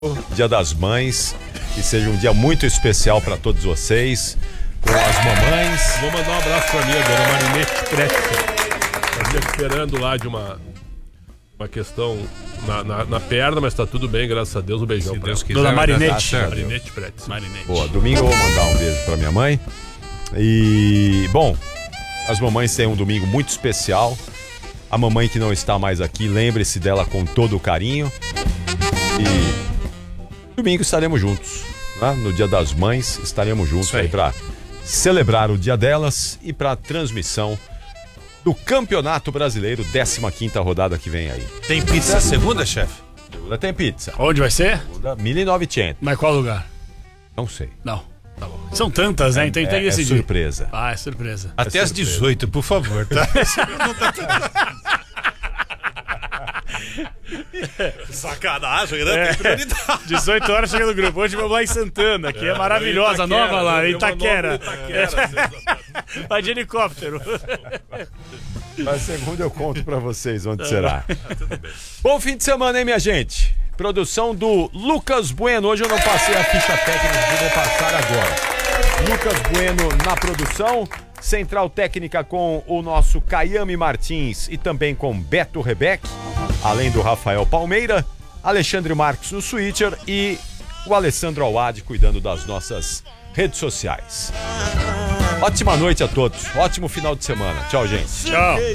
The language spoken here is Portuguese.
Dia das Mães, que seja um dia muito especial para todos vocês, com as mamães. Vou mandar um abraço pra minha dona Marinete Pretzel. Tá me recuperando lá de uma questão na perna, mas tá tudo bem, graças a Deus. Um beijão pra ela. Dona Marinete. Marinete Pretzel. Marinete. Boa, domingo eu vou mandar um beijo pra minha mãe. E, bom, as mamães têm um domingo muito especial. A mamãe que não está mais aqui, lembre-se dela com todo o carinho. E domingo estaremos juntos, né? No Dia das Mães estaremos juntos aí para celebrar o dia delas e para a transmissão do Campeonato Brasileiro, 15ª rodada que vem aí. Tem pizza segunda, chefe? Segunda tem pizza. Onde vai ser? Segunda, 1900. Mas qual lugar? Não sei. Não. Tá bom. São tantas, né? Então tem que decidir. É surpresa. Ah, é surpresa. Até às 18, por favor, tá? Sacanagem, né? Tem prioridade. 18 horas chega no grupo. Hoje vamos lá em Santana, que é maravilhosa, nova lá, Itaquera. Vai de helicóptero. Mas segunda eu conto pra vocês onde será. Bom fim de semana, hein, minha gente? Produção do Lucas Bueno. Hoje eu não passei a ficha técnica, vou passar agora. Lucas Bueno na produção. Central técnica com o nosso Caiame Martins e também com Beto Rebeck. Além do Rafael Palmeira, Alexandre Marques no Switcher e o Alessandro Awad cuidando das nossas redes sociais. Ótima noite a todos, ótimo final de semana. Tchau, gente. Tchau.